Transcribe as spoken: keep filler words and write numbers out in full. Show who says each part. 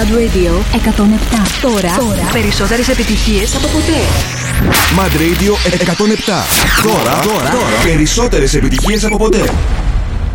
Speaker 1: Mad Radio εκατόν επτά. Τώρα, τώρα περισσότερες επιτυχίες από ποτέ.
Speaker 2: Mad Radio εκατόν επτά. Τώρα, τώρα, τώρα περισσότερες επιτυχίες από ποτέ.